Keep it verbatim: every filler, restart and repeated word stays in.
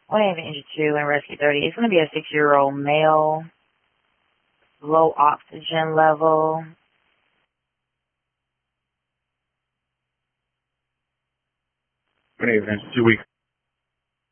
Wave Engine two and Rescue thirty. It's going to be a six-year-old male, low oxygen level. Wave Engine two weeks.